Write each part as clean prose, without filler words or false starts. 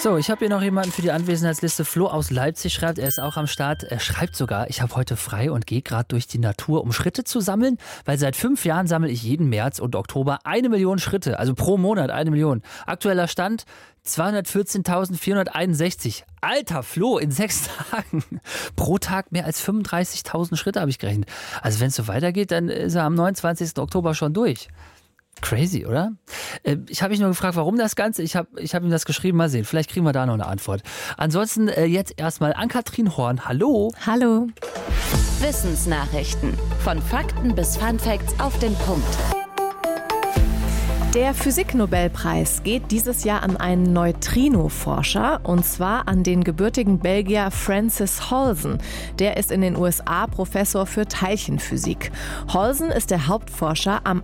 So, ich habe hier noch jemanden für die Anwesenheitsliste. Flo aus Leipzig schreibt, er ist auch am Start. Er schreibt sogar, ich habe heute frei und gehe gerade durch die Natur, um Schritte zu sammeln, weil seit 5 Jahren sammle ich jeden März und Oktober 1 Million Schritte, also pro Monat 1 Million. Aktueller Stand 214.461. Alter Flo, in 6 Tagen. Pro Tag mehr als 35.000 Schritte habe ich gerechnet. Also wenn es so weitergeht, dann ist er am 29. Oktober schon durch. Crazy, oder? Ich habe mich nur gefragt, warum das Ganze? Ich hab ihm das geschrieben, mal sehen. Vielleicht kriegen wir da noch eine Antwort. Ansonsten jetzt erstmal Ann-Kathrin Horn. Hallo. Hallo. Wissensnachrichten. Von Fakten bis Funfacts auf den Punkt. Der Physiknobelpreis geht dieses Jahr an einen Neutrino-Forscher, und zwar an den gebürtigen Belgier Francis Holzen. Der ist in den USA Professor für Teilchenphysik. Holzen ist der Hauptforscher am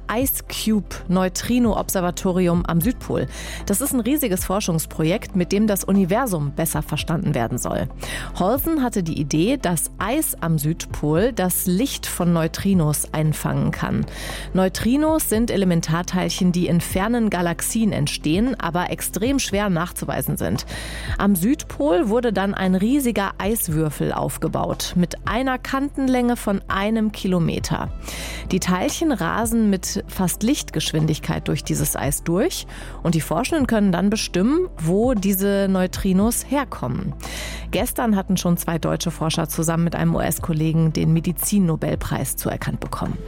IceCube-Neutrino-Observatorium am Südpol. Das ist ein riesiges Forschungsprojekt, mit dem das Universum besser verstanden werden soll. Holzen hatte die Idee, dass Eis am Südpol das Licht von Neutrinos einfangen kann. Neutrinos sind Elementarteilchen, die in fernen Galaxien entstehen, aber extrem schwer nachzuweisen sind. Am Südpol wurde dann ein riesiger Eiswürfel aufgebaut, mit einer Kantenlänge von 1 Kilometer. Die Teilchen rasen mit fast Lichtgeschwindigkeit durch dieses Eis durch und die Forschenden können dann bestimmen, wo diese Neutrinos herkommen. Gestern hatten schon 2 deutsche Forscher zusammen mit einem US-Kollegen den Medizin-Nobelpreis zuerkannt bekommen.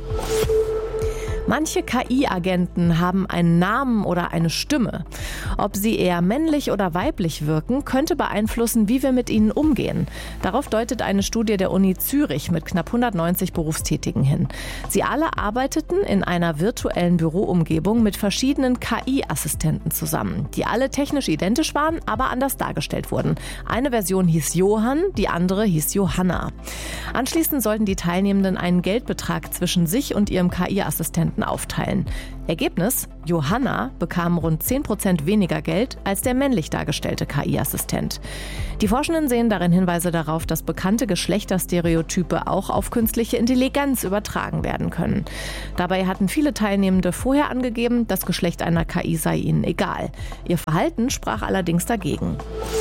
Manche KI-Agenten haben einen Namen oder eine Stimme. Ob sie eher männlich oder weiblich wirken, könnte beeinflussen, wie wir mit ihnen umgehen. Darauf deutet eine Studie der Uni Zürich mit knapp 190 Berufstätigen hin. Sie alle arbeiteten in einer virtuellen Büroumgebung mit verschiedenen KI-Assistenten zusammen, die alle technisch identisch waren, aber anders dargestellt wurden. Eine Version hieß Johann, die andere hieß Johanna. Anschließend sollten die Teilnehmenden einen Geldbetrag zwischen sich und ihrem KI-Assistenten aufteilen. Ergebnis: Johanna bekam rund 10% weniger Geld als der männlich dargestellte KI-Assistent. Die Forschenden sehen darin Hinweise darauf, dass bekannte Geschlechterstereotype auch auf künstliche Intelligenz übertragen werden können. Dabei hatten viele Teilnehmende vorher angegeben, das Geschlecht einer KI sei ihnen egal. Ihr Verhalten sprach allerdings dagegen.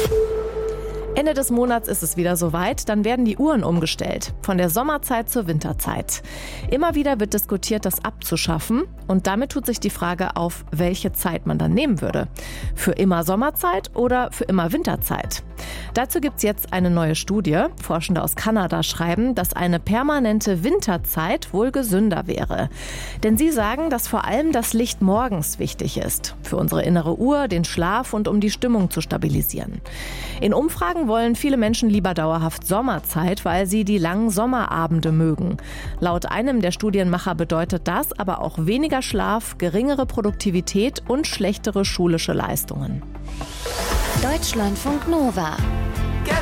Ende des Monats ist es wieder soweit, dann werden die Uhren umgestellt, von der Sommerzeit zur Winterzeit. Immer wieder wird diskutiert, das abzuschaffen, und damit tut sich die Frage auf, welche Zeit man dann nehmen würde. Für immer Sommerzeit oder für immer Winterzeit? Dazu gibt es jetzt eine neue Studie. Forschende aus Kanada schreiben, dass eine permanente Winterzeit wohl gesünder wäre. Denn sie sagen, dass vor allem das Licht morgens wichtig ist. Für unsere innere Uhr, den Schlaf und um die Stimmung zu stabilisieren. In Umfragen wollen viele Menschen lieber dauerhaft Sommerzeit, weil sie die langen Sommerabende mögen. Laut einem der Studienmacher bedeutet das aber auch weniger Schlaf, geringere Produktivität und schlechtere schulische Leistungen. Deutschlandfunk Nova